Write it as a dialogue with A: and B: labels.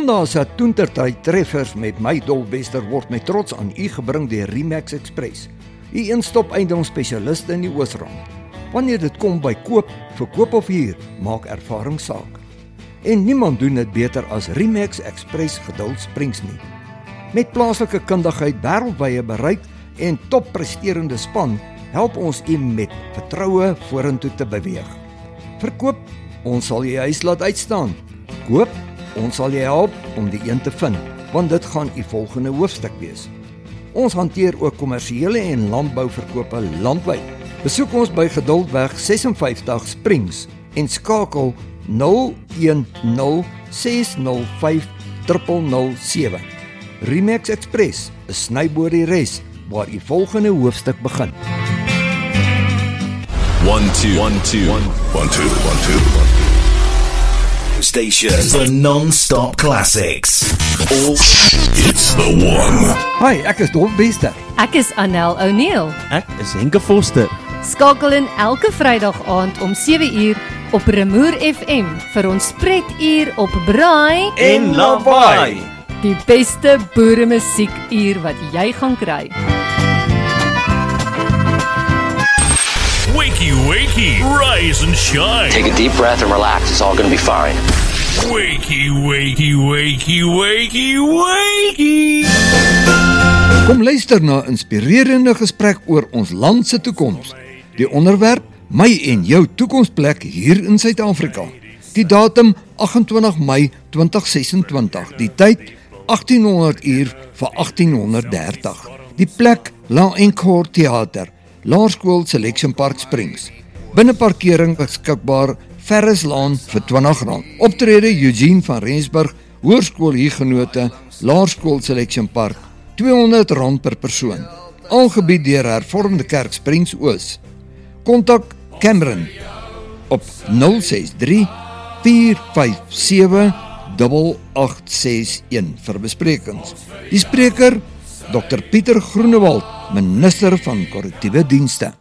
A: Sondag se toentertyd treffers met my Dolwester word met trots aan u gebring deur Remax Express, u een-stop eiendomsspesialiste in die Oosrand. Wanneer dit kom by koop, verkoop of huur, maak ervaring saak. En niemand doen dit beter as Remax Express Geduld Springs nie. Met plaaslike kundigheid, wêreldwye bereik en toppresterende span, help ons u met vertroue vorentoe te beweeg. Verkoop, ons sal jou huis laat uitstaan. Koop, ons sal jou help om die een te vind, want dit gaan u volgende hoofstuk wees. Ons hanteer ook kommersiële en landbouverkope landwyd. Besoek ons by Geduldweg 56 Springs en skakel 010 605 0007. Remax Express, 'n snyboor die res, waar u volgende hoofstuk begin.
B: 1 2 1 2 1 2 1 2 Station for non-stop classics. It's the one.
A: Hi, ek is Dolwester.
C: Ek is Anel O'Neill.
D: Ek is Henke Foster.
C: Skakel in elke Vrydag aand om 7uur op Remoer FM vir ons spreekuur op Braai
D: En Lawaai.
C: Die beste boere musiekuur wat jy gaan kry.
E: Wakey, wakey, rise and shine.
F: Take a deep breath and relax, it's all going to be fine.
E: Wakey, wakey, wakey, wakey, wakey.
A: Kom luister na 'n inspirerende gesprek oor ons land se toekoms. Die onderwerp, my en jou toekomsplek hier in Suid-Afrika. Die datum 28 Mei 2026, die tyd 1800 uur vir 1830. Die plek La Encore Theater, Laerskool Selection Park Springs. Binneparkering beskikbaar Ferrislaan vir R20. Optrede Eugene van Rensburg, Hoërskool Huguenote, Laerskool Selection Park, R200 per persoon. Aangebied deur Hervormde Kerk Springs Oos. Kontak Cameron op 063 457 8861 vir besprekings. Die spreker, Dr. Pieter Groenewald, minister van korrektiewe dienste.